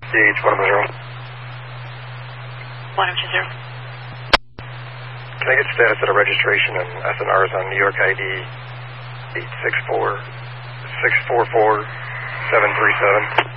DH120. 1020. Can I get status of the registration and SNRs on New York ID 864 644 737?